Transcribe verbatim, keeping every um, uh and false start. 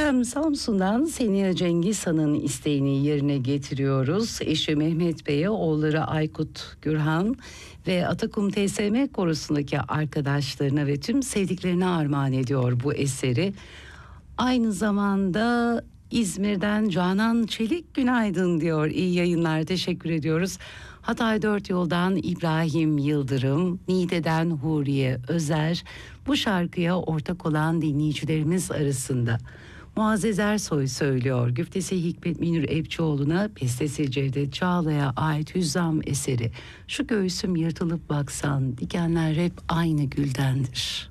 Efendim Samsun'dan Seniha Cengiz Han'ın isteğini yerine getiriyoruz. Eşi Mehmet Bey'e, oğulları Aykut, Gürhan ve Atakum T S M Korosu'ndaki arkadaşlarına ve tüm sevdiklerine armağan ediyor bu eseri. Aynı zamanda İzmir'den Canan Çelik günaydın diyor. İyi yayınlar, teşekkür ediyoruz. Hatay Dört Yol'dan İbrahim Yıldırım, Niğde'den Huriye Özer bu şarkıya ortak olan dinleyicilerimiz arasında. Muazzez Ersoy söylüyor. Güftesi Hikmet Münir Epçioğlu'na, bestesi Cevdet Çağla'ya ait Hüzzam eseri. Şu göğsüm yırtılıp baksan, dikenler hep aynı güldendir.